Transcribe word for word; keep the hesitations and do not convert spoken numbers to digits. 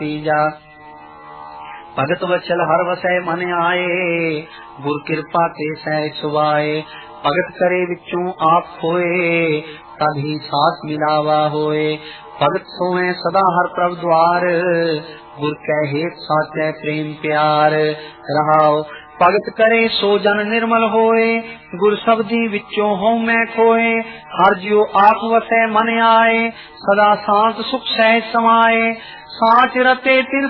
तीजा। भगत वचल हर वसै मन आए, गुर कृपा के सहज सुभाए। भगत करे विचों आप खोए, तभी साथ मिलावा होए। भगत सोए सदा हर प्रभ द्वार, गुर कै हेत साचै प्रेम प्यार। रहाओ भगत करे सो जन निर्मल होए, गुर शब्दी विचों हों मैं खोए। हर जियो आप वसै मन आए, सदा शांत सुख सहज समाए। साच रते तिन